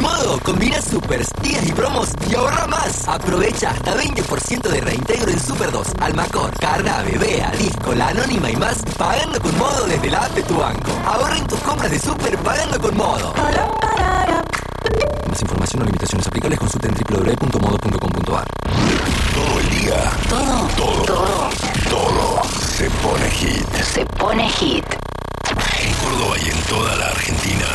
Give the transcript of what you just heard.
Con Modo, combina supers, días y promos y ahorra más. Aprovecha hasta 20% de reintegro en Super 2, Almacor, Carnabe, Bea, Disco, La Anónima y más, pagando con Modo desde la app de tu banco. Ahorra en tus compras de Super pagando con Modo. Más información o limitaciones aplicables consulta en www.modo.com.ar. Todo el día. Todo se pone hit. Se pone hit. En Córdoba y en toda la Argentina.